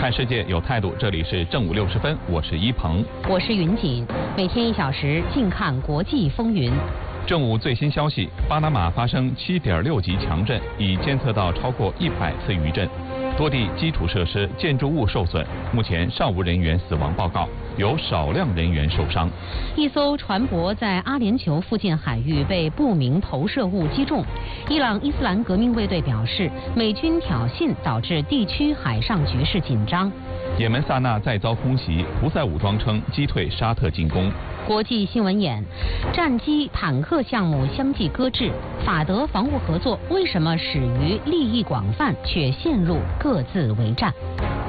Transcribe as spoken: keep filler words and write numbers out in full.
看世界有态度，这里是正午六十分，我是一鹏， 我是云锦，每天一小时，静看国际风云。 正午最新消息，巴拿马发生七点六级强震，已监测到超过一百次余震，多地基础设施、建筑物受损，目前尚无人员死亡报告，有少量人员受伤。 一艘船舶在阿联酋附近海域被不明投射物击中。伊朗伊斯兰革命卫队表示，美军挑衅导致地区海上局势紧张。 也门萨那再遭空袭，胡塞武装称击退沙特进攻。 国际新闻眼，战机、坦克项目相继搁置，法德防务合作为什么始于利益广泛，却陷入各自为战？